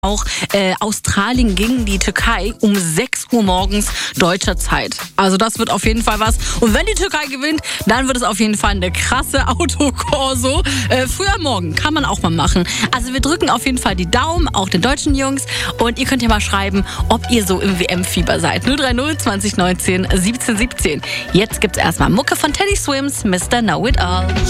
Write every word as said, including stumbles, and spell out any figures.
Auch äh, Australien gegen die Türkei um sechs Uhr morgens deutscher Zeit. Also das wird auf jeden Fall was. Und wenn die Türkei gewinnt, dann wird es auf jeden Fall eine krasse Autokorso. Äh, früher Morgen kann man auch mal machen. Also wir drücken auf jeden Fall die Daumen, auch den deutschen Jungs. Und ihr könnt ja mal schreiben, ob ihr so im W M-Fieber seid. null drei null zwanzig neunzehn siebzehn siebzehn. Jetzt gibt's erstmal Mucke von Teddy Swims, Mister Know It All.